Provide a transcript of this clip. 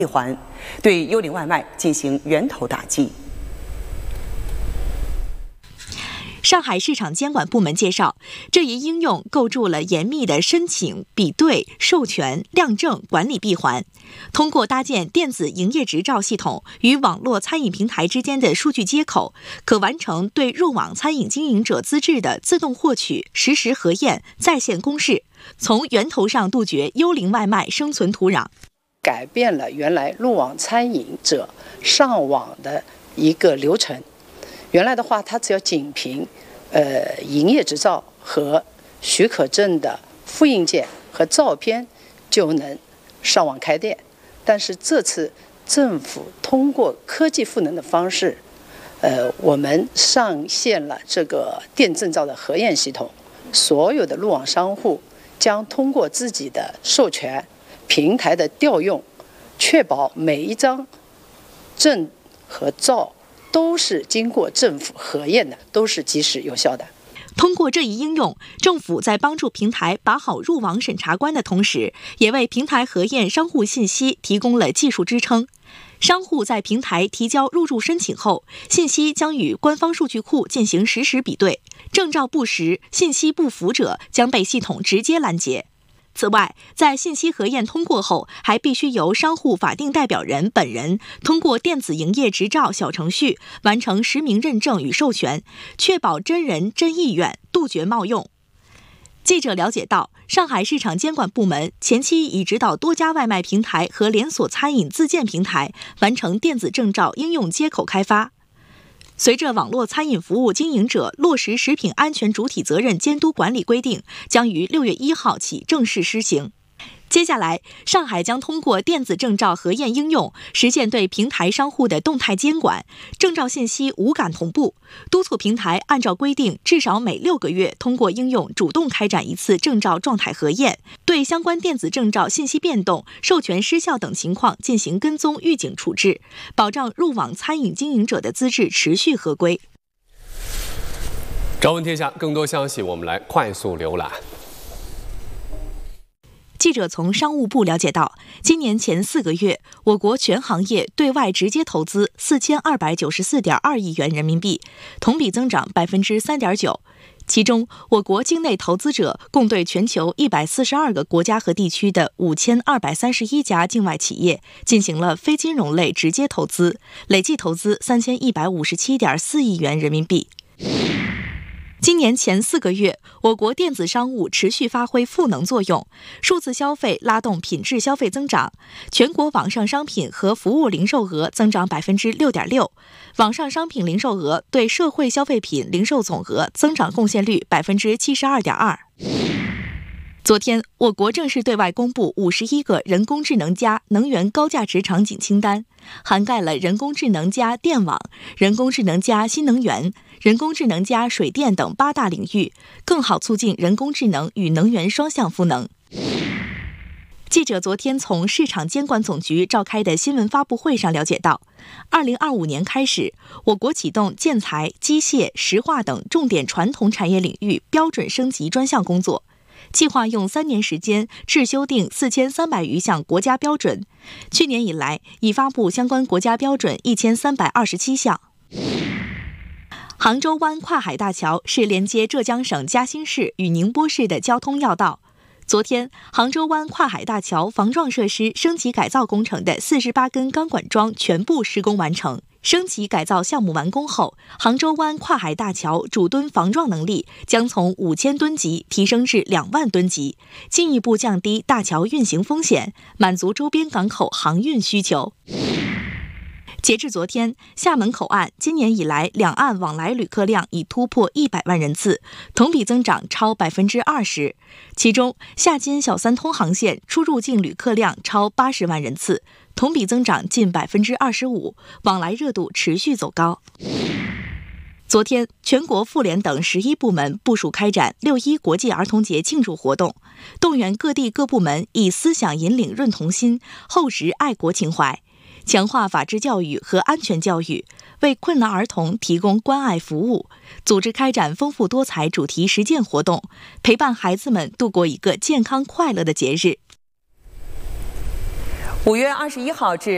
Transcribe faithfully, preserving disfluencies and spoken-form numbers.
闭环，对幽灵外卖进行源头打击。 上海市场监管部门介绍，这一应用构筑了严密的申请、比对、授权、量证管理闭环。通过搭建电子营业执照系统与网络餐饮平台之间的数据接口，可完成对入网餐饮经营者资质的自动获取、实时核验、在线公示，从源头上杜绝幽灵外卖生存土壤。 改变了原来入网餐饮者上网的一个流程。原来的话，他只要仅凭呃营业执照和许可证的复印件和照片就能上网开店。但是这次政府通过科技赋能的方式，呃，我们上线了这个店证照的核验系统，所有的入网商户将通过自己的授权、平台的调用，确保每一张证和照都是经过政府核验的，都是及时有效的。 通过这一应用，政府在帮助平台把好入网审查关的同时，也为平台核验商户信息提供了技术支撑。商户在平台提交入驻申请后，信息将与官方数据库进行实时比对，证照不实、信息不符者将被系统直接拦截。此外，在信息核验通过后，还必须由商户法定代表人本人通过电子营业执照小程序完成实名认证与授权，确保真人真意愿，杜绝冒用。记者了解到，上海市场监管部门前期已指导多家外卖平台和连锁餐饮自建平台完成电子证照应用接口开发。随着网络餐饮服务经营者落实食品安全主体责任监督管理规定，将于六月一号起正式施行。接下来，上海将通过电子证照核验应用，实现对平台商户的动态监管，证照信息无感同步，督促平台按照规定至少每六个月通过应用主动开展一次证照状态核验，对相关电子证照信息变动、授权失效等情况进行跟踪预警处置，保障入网餐饮经营者的资质持续合规。 朝闻天下，更多消息我们来快速浏览。 记者从商务部了解到，今年前四个月，我国全行业对外直接投资四千二百九十四点二亿元人民币，同比增长百分之三点九。其中，我国境内投资者共对全球一百四十二个国家和地区的五千二百三十一家境外企业进行了非金融类直接投资，累计投资三千一百五十七点四亿元人民币。今年前四个月，我国电子商务持续发挥赋能作用，数字消费拉动品质消费增长，全国网上商品和服务零售额增长百分之六点六，网上商品零售额对社会消费品零售总额增长贡献率百分之七十二点二。昨天，我国正式对外公布五十一个人工智能加能源高价值场景清单，涵盖了人工智能加电网、人工智能加新能源、人工智能加水电等八大领域，更好促进人工智能与能源双向赋能。记者昨天从市场监管总局召开的新闻发布会上了解到，二零二五年开始，我国启动建材、机械、石化等重点传统产业领域标准升级专项工作，计划用三年时间制修订四千三百余项国家标准，去年以来已发布相关国家标准一千三百二十七项。杭州湾跨海大桥是连接浙江省嘉兴市与宁波市的交通要道。昨天，杭州湾跨海大桥防撞设施升级改造工程的四十八根钢管桩全部施工完成。升级改造项目完工后，杭州湾跨海大桥主墩防撞能力将从五千吨级提升至两万吨级，进一步降低大桥运行风险，满足周边港口航运需求。截至昨天，厦门口岸今年以来两岸往来旅客量已突破一百万人次，同比增长超百分之二十。其中，厦金小三通航线出入境旅客量超八十万人次，同比增长近百分之二十五，往来热度持续走高。昨天，全国妇联等十一部门部署开展六一国际儿童节庆祝活动，动员各地各部门以思想引领润童心，厚植爱国情怀。强化法治教育和安全教育，为困难儿童提供关爱服务，组织开展丰富多彩主题实践活动，陪伴孩子们度过一个健康快乐的节日。 五月二十一号至